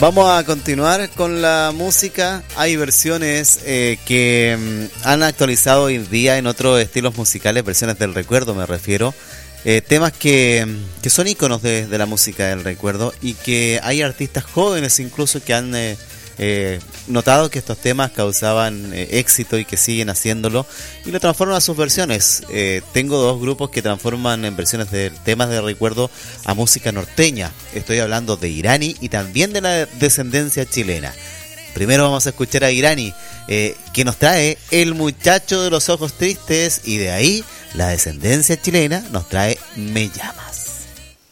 Vamos a continuar con la música. Hay versiones que han actualizado hoy día en otros estilos musicales, versiones del recuerdo me refiero. Temas que son íconos de la música del recuerdo y que hay artistas jóvenes incluso que han notado que estos temas causaban éxito y que siguen haciéndolo y lo transforman a sus versiones. Tengo dos grupos que transforman en versiones de temas de recuerdo a música norteña. Estoy hablando de Irani y también de la descendencia chilena. Primero vamos a escuchar a Irani, que nos trae El muchacho de los ojos tristes, y de ahí la descendencia chilena nos trae Me llamas.